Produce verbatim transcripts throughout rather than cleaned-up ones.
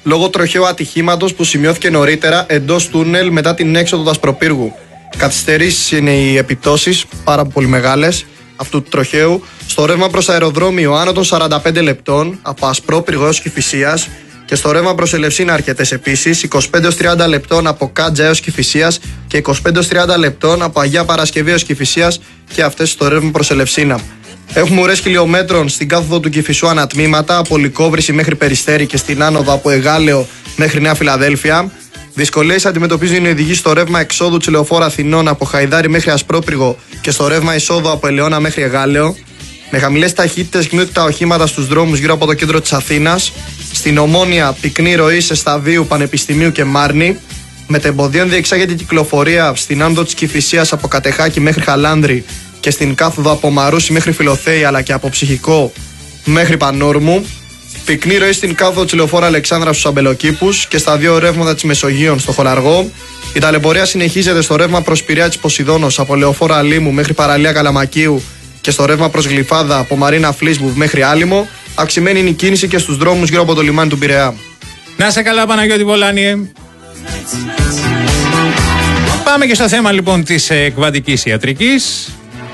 λόγω τροχαίου ατυχήματος που σημειώθηκε νωρίτερα εντός τούνελ μετά την έξοδο του Ασπροπύργου. Καθυστερήσεις είναι οι επιπτώσεις, πάρα πολύ μεγάλες, αυτού του τροχαίου. Στο ρεύμα προς αεροδρόμιο άνω των σαράντα πέντε λεπτών από Ασπρόπυργο έως Κηφισίας, και στο ρεύμα προς Ελευσίνα αρκετές επίσης, είκοσι πέντε έως τριάντα λεπτών από Κάντζα έως Κηφισίας και είκοσι πέντε έως τριάντα λεπτών από Αγία Παρασκευή έως Κηφισίας, και αυτές στο ρεύμα προς Ελευσίνα. Έχουμε ουρές χιλιόμετρων στην κάθοδο του Κηφισού ανατμήματα, από Λυκόβρηση μέχρι Περιστέρη και στην άνοδο από Εγάλεο μέχρι Νέα Φιλαδέλφια. Δυσκολίες αντιμετωπίζουν οι οδηγοί στο ρεύμα εξόδου της Λεωφόρου Αθηνών από Χαϊδάρι μέχρι Ασπρόπυργο και στο ρεύμα εισόδου από Ελαιώνα μέχρι Εγάλεο. Με χαμηλές ταχύτητες κινούνται τα οχήματα στους δρόμους γύρω από το κέντρο της Αθήνας. Στην Ομόνια, πυκνή ροή σε Σταδίου, Πανεπιστημίου και Μάρνη. Μετεμποδίων διεξάγεται η κυκλοφορία στην άνοδο της Κηφισίας από Κατεχάκη μέχρι Χαλάνδρη και στην κάθοδο από Μαρούσι μέχρι Φιλοθέη, αλλά και από Ψυχικό μέχρι Πανόρμου. Πυκνή ροή στην κάθοδο της Λεωφόρου Αλεξάνδρα στους Αμπελοκήπους και στα δύο ρεύματα της Μεσογείων στο Χολαργό. Η ταλαιπωρία συνεχίζεται στο ρεύμα προς Πειραιά της Ποσειδώνος από Λεωφόρο Αλήμου μέχρι Παραλία Καλαμακίου και στο ρεύμα προς Γλυφάδα από Μαρίνα Φλίσμπου μέχρι Άλυμο. Αυξημένη είναι η κίνηση και στους δρόμους γύρω από το λιμάνι του Πειραιά. Να σε καλά, Παναγιώτη Βολάνιε. Πάμε και στο θέμα λοιπόν της εκβαντικής ιατρικής.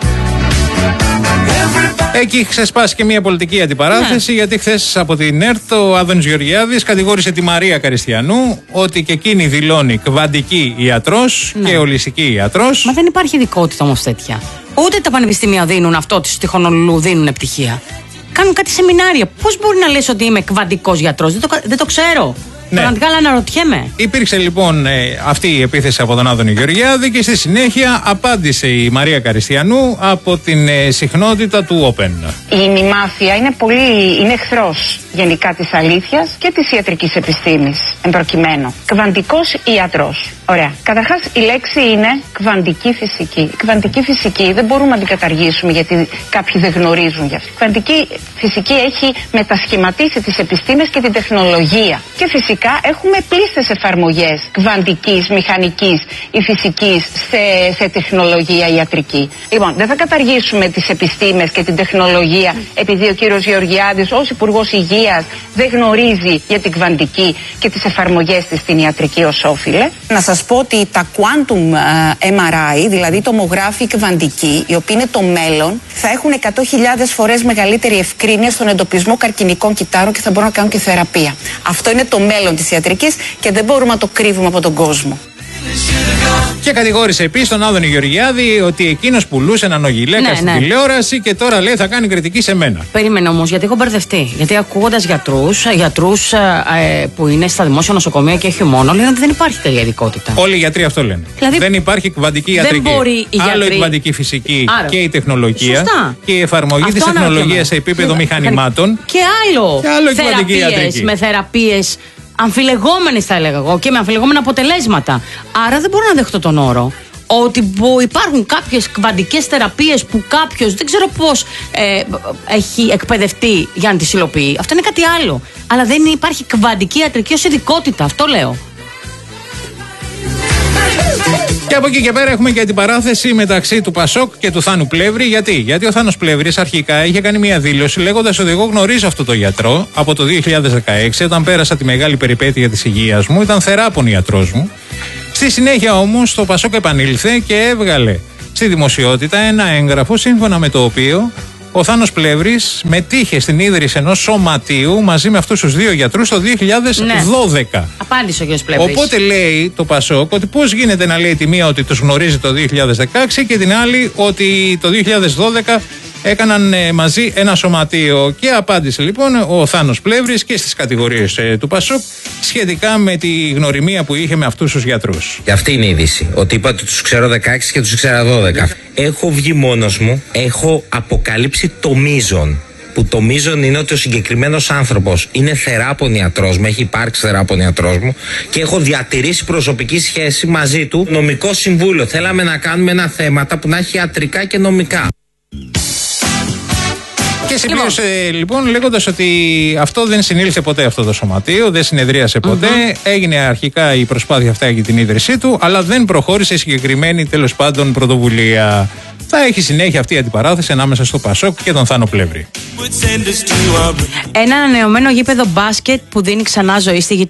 Εκεί ξεσπάσει και μια πολιτική αντιπαράθεση, ναι. Γιατί χθες από την ΕΡΤ ο Άδωνης Γεωργιάδης κατηγόρησε τη Μαρία Καριστιανού ότι και εκείνη δηλώνει κβαντική ιατρός, ναι, και ολιστική ιατρός. Μα δεν υπάρχει ειδικότητα όμως τέτοια. Ούτε τα πανεπιστήμια δίνουν αυτό, στη Χονολουλού δίνουν πτυχία. Κάνουν κάτι σεμινάρια. Πώς μπορεί να λες ότι είμαι κβαντικός γιατρός? Δεν το, δεν το ξέρω. Ναι. Πραγματικά, αλλά αναρωτιέμαι. Υπήρξε λοιπόν ε, αυτή η επίθεση από τον Άδωνη Γεωργιάδη και στη συνέχεια απάντησε η Μαρία Καριστιανού από την ε, συχνότητα του Open. Η ημιμάθεια είναι πολύ, είναι εχθρός γενικά της αλήθειας και της ιατρικής επιστήμης εμπροκειμένου. Κβαντικός ιατρός. Ωραία. Καταρχάς η λέξη είναι κβαντική φυσική. Η κβαντική φυσική δεν μπορούμε να την καταργήσουμε γιατί κάποιοι δεν γνωρίζουν γι' αυτό. Η κβαντική φυσική έχει μετασχηματίσει τις επιστήμες και την τεχνολογία. Και φυσικά έχουμε πλήστες εφαρμογές κβαντικής, μηχανικής ή φυσικής σε, σε τεχνολογία ιατρική. Λοιπόν, δεν θα καταργήσουμε τις επιστήμες και την τεχνολογία επειδή ο κύριος Γεωργιάδης ως Υπουργός Υγείας δεν γνωρίζει για την κβαντική και τις εφαρμογές της στην ιατρική ως όφιλε. Να σας πω ότι τα quantum εμ αρ άι, δηλαδή τομογράφοι κβαντικοί, οι οποίοι είναι το μέλλον, θα έχουν εκατό χιλιάδες φορές μεγαλύτερη ευκρίνεια στον εντοπισμό καρκινικών κυτάρων και θα μπορούν να κάνουν και θεραπεία. Αυτό είναι το μέλλον της ιατρικής και δεν μπορούμε να το κρύβουμε από τον κόσμο. Και κατηγόρησε επίσης τον Άδωνη Γεωργιάδη ότι εκείνος πουλούσε έναν ογιλέκα, ναι, στην, ναι, τηλεόραση και τώρα λέει θα κάνει κριτική σε μένα. Περίμενε όμως, γιατί έχω μπερδευτεί. Γιατί ακούγοντας γιατρούς, γιατρούς ε, που είναι στα δημόσια νοσοκομεία και όχι μόνο, λένε ότι δεν υπάρχει τέτοια ειδικότητα. Όλοι οι γιατροί αυτό λένε. Δηλαδή, δεν υπάρχει κβαντική ιατρική. Δεν μπορεί η Άλλο γιατρή... η κβαντική φυσική. Άρα, και η τεχνολογία. Σωστά. Και η εφαρμογή της τεχνολογίας σε επίπεδο μηχανημάτων. Και άλλο, και άλλο η κβαντική ιατρική. Με θεραπείες αμφιλεγόμενες, θα έλεγα εγώ, και με αμφιλεγόμενα αποτελέσματα. Άρα δεν μπορώ να δεχτώ τον όρο ότι υπάρχουν κάποιες κβαντικές θεραπείες που κάποιος δεν ξέρω πώς ε, έχει εκπαιδευτεί για να τις υλοποιεί. Αυτό είναι κάτι άλλο. Αλλά δεν υπάρχει κβαντική ιατρική ως ειδικότητα. Αυτό λέω. Και από εκεί και πέρα έχουμε και την παράθεση μεταξύ του Πασόκ και του Θάνου Πλεύρη. Γιατί? Γιατί ο Θάνος Πλεύρης αρχικά είχε κάνει μια δήλωση λέγοντας ότι εγώ γνωρίζω αυτό το γιατρό από το δύο χιλιάδες δεκαέξι, όταν πέρασα τη μεγάλη περιπέτεια της υγείας μου, ήταν θεράπων ιατρός μου. Στη συνέχεια όμως το Πασόκ επανήλθε και έβγαλε στη δημοσιότητα ένα έγγραφο σύμφωνα με το οποίο ο Θάνος Πλεύρης μετήχε στην ίδρυση ενός σωματείου μαζί με αυτούς τους δύο γιατρούς το δύο χιλιάδες δώδεκα. Ναι. Απάντησε ο κ. Πλεύρης. Οπότε λέει το Πασόκ ότι πώς γίνεται να λέει τη μία ότι τους γνωρίζει το δύο χιλιάδες δεκαέξι και την άλλη ότι το δύο χιλιάδες δώδεκα έκαναν ε, μαζί ένα σωματείο. Και απάντησε λοιπόν ο Θάνος Πλεύρης και στις κατηγορίες ε, του Πασόκ σχετικά με τη γνωριμία που είχε με αυτούς τους γιατρούς. Και αυτή είναι η είδηση. Ότι είπα ότι τους ξέρω δεκαέξι και τους ξέρω δώδεκα. Έχω βγει μόνος μου, έχω αποκαλύψει το μείζον. Που το μείζον είναι ότι ο συγκεκριμένος άνθρωπος είναι θεράπων ιατρός μου, έχει υπάρξει θεράπων ιατρός μου και έχω διατηρήσει προσωπική σχέση μαζί του. Νομικό συμβούλιο. Θέλαμε να κάνουμε ένα θέματα που να έχει ιατρικά και νομικά. Και συμπλήρωσε λοιπόν, λοιπόν λέγοντας ότι αυτό δεν συνήλθε ποτέ αυτό το σωματείο, δεν συνεδρίασε ποτέ. Mm-hmm. Έγινε αρχικά η προσπάθεια αυτά για την ίδρυσή του, αλλά δεν προχώρησε συγκεκριμένη τέλος πάντων πρωτοβουλία. Θα έχει συνέχεια αυτή η αντιπαράθεση ανάμεσα στο Πασόκ και τον Θάνο Πλεύρη. Ένα ανανεωμένο γήπεδο μπάσκετ που δίνει ξανά ζωή στη